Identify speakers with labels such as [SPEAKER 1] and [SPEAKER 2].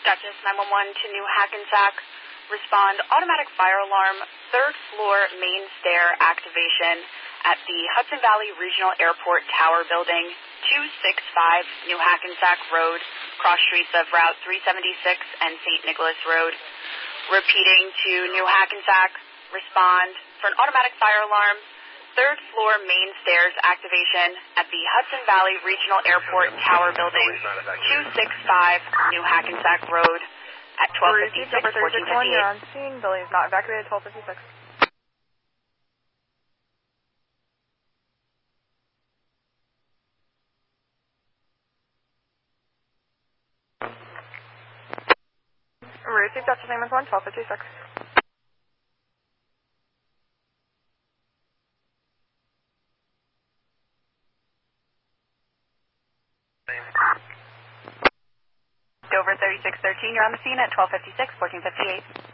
[SPEAKER 1] Duchess 911 to New Hackensack. Respond, automatic fire alarm, third floor main stair activation at the Hudson Valley Regional Airport Tower Building, 265 New Hackensack Road, cross streets of Route 376 and St. Nicholas Road. Repeating to New Hackensack, respond for an automatic fire alarm, third floor main stairs activation at the Hudson Valley Regional Airport Tower Building, 265 New Hackensack Road at 12:56, 14:58.
[SPEAKER 2] You're on scene. Building is not evacuated, 12:56. Receive Duchess 911, 12:56.
[SPEAKER 1] Dover 3613, you're on the scene at 12:56, 14:58.